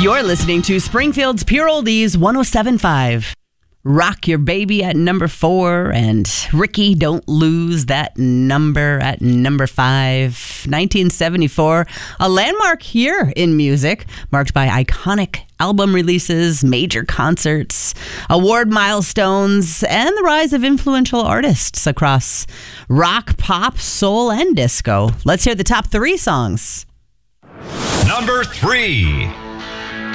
You're listening to Springfield's Pure Oldies 107.5. Rock Your Baby at number 4, and Ricky Don't Lose That Number at number 5. 1974, a landmark year in music, marked by iconic album releases, major concerts, award milestones, and the rise of influential artists across rock, pop, soul, and disco. Let's hear the top 3 songs. Number 3.